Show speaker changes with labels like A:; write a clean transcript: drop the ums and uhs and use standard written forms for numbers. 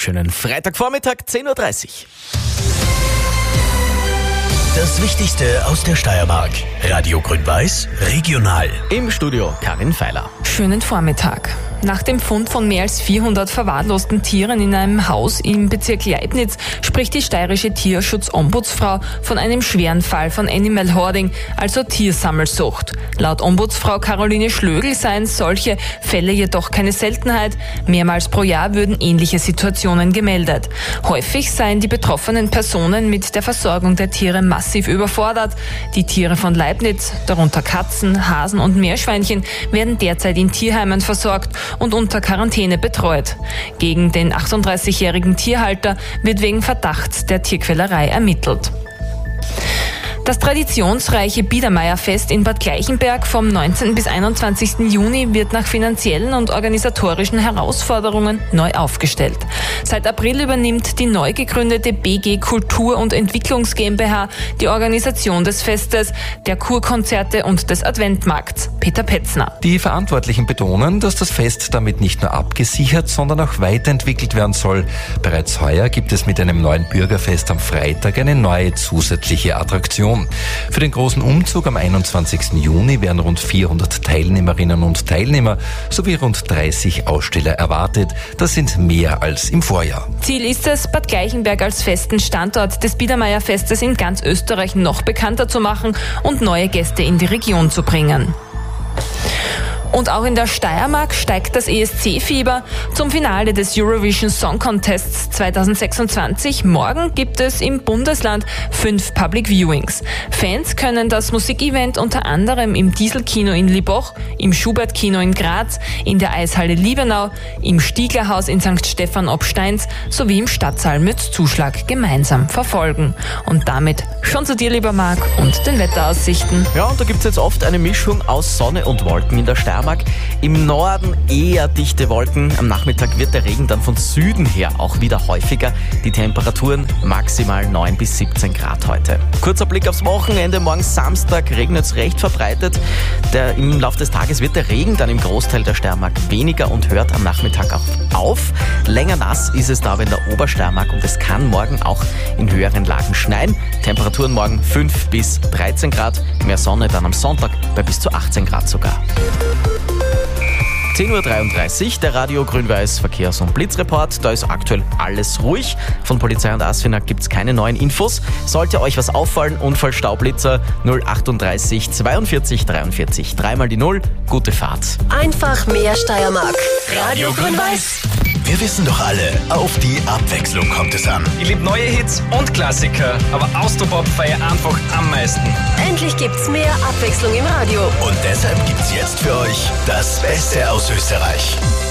A: wunderschönen Freitagvormittag, 10.30 Uhr.
B: Das Wichtigste aus der Steiermark. Radio Grün-Weiß, regional.
A: Im Studio Karin Feiler.
C: Schönen Vormittag. Nach dem Fund von mehr als 400 verwahrlosten Tieren in einem Haus im Bezirk Leibniz spricht die steirische Tierschutzombudsfrau von einem schweren Fall von Animal Hoarding, also Tiersammelsucht. Laut Ombudsfrau Caroline Schlögl seien solche Fälle jedoch keine Seltenheit. Mehrmals pro Jahr würden ähnliche Situationen gemeldet. Häufig seien die betroffenen Personen mit der Versorgung der Tiere massiv überfordert. Die Tiere von Leibniz, darunter Katzen, Hasen und Meerschweinchen, werden derzeit in Tierheimen versorgt und unter Quarantäne betreut. Gegen den 38-jährigen Tierhalter wird wegen Verdachts der Tierquälerei ermittelt. Das traditionsreiche Biedermeierfest in Bad Gleichenberg vom 19. bis 21. Juni wird nach finanziellen und organisatorischen Herausforderungen neu aufgestellt. Seit April übernimmt die neu gegründete BG Kultur- und Entwicklungs GmbH die Organisation des Festes, der Kurkonzerte und des Adventmarkts. Peter Petzner.
D: Die Verantwortlichen betonen, dass das Fest damit nicht nur abgesichert, sondern auch weiterentwickelt werden soll. Bereits heuer gibt es mit einem neuen Bürgerfest am Freitag eine neue zusätzliche Attraktion. Für den großen Umzug am 21. Juni werden rund 400 Teilnehmerinnen und Teilnehmer sowie rund 30 Aussteller erwartet. Das sind mehr als im Vorjahr.
C: Ziel ist es, Bad Gleichenberg als festen Standort des Biedermeierfestes in ganz Österreich noch bekannter zu machen und neue Gäste in die Region zu bringen. Und auch in der Steiermark steigt das ESC-Fieber. Zum Finale des Eurovision Song Contests 2026 morgen gibt es im Bundesland 5 Public Viewings. Fans können das Musikevent unter anderem im Dieselkino in Liboch, im Schubert-Kino in Graz, in der Eishalle Liebenau, im Stieglerhaus in St. Stephan ob Steins sowie im Stadtsaal mit Zuschlag gemeinsam verfolgen. Und damit schon zu dir, lieber Marc, und den Wetteraussichten.
A: Ja, und da gibt es jetzt oft eine Mischung aus Sonne und Wolken in der Steiermark. Im Norden eher dichte Wolken. Am Nachmittag wird der Regen dann von Süden her auch wieder häufiger. Die Temperaturen maximal 9 bis 17 Grad heute. Kurzer Blick aufs Wochenende. Morgen Samstag regnet es recht verbreitet. Im Laufe des Tages wird der Regen dann im Großteil der Steiermark weniger und hört am Nachmittag auch auf. Länger nass ist es da aber in der Obersteiermark und es kann morgen auch in höheren Lagen schneien. Temperaturen morgen 5 bis 13 Grad. Mehr Sonne dann am Sonntag bei bis zu 18 Grad sogar. 10.33 Uhr, der Radio Grün-Weiß Verkehrs- und Blitzreport. Da ist aktuell alles ruhig. Von Polizei und ASFINAG gibt es keine neuen Infos. Sollte euch was auffallen, Unfall, Staublitzer 038 42 43. Dreimal die 0. Gute Fahrt.
E: Einfach mehr Steiermark. Radio Grün-Weiß.
B: Wir wissen doch alle, auf die Abwechslung kommt es an.
F: Ich liebe neue Hits und Klassiker, aber Austropop feiere einfach am meisten.
E: Endlich gibt's mehr Abwechslung im Radio.
B: Und deshalb gibt's jetzt für euch das Beste aus Österreich.